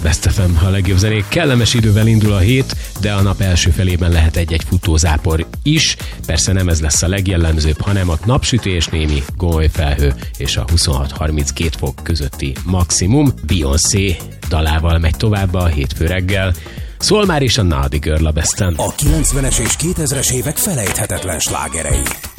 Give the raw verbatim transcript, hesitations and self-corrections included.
Best ef em, a legjobb zenék. Kellemes idővel indul a hét, de a nap első felében lehet egy-egy futózápor is. Persze nem ez lesz a legjellemzőbb, hanem a napsütés, némi gomoly felhő és a huszonhat harminckét fok közötti maximum. Beyoncé dalával megy tovább a hétfő reggel. Szól már is a Naughty Girl a Besten. A kilencvenes és kétezres évek felejthetetlen slágerei.